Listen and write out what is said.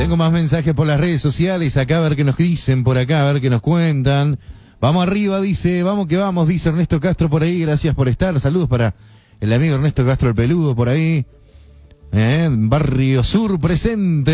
Tengo más mensajes por las redes sociales, acá a ver qué nos dicen por acá, a ver qué nos cuentan. Vamos arriba, dice, vamos que vamos, dice Ernesto Castro por ahí, gracias por estar. Saludos para el amigo Ernesto Castro el Peludo por ahí. Barrio Sur presente.